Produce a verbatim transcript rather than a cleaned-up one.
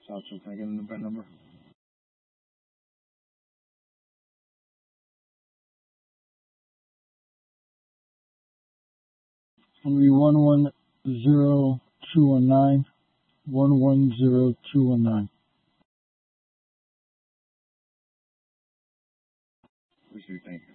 Southfield, can I get a number number? Three one one zero two one nine one one zero two one nine. Appreciate it, thank you.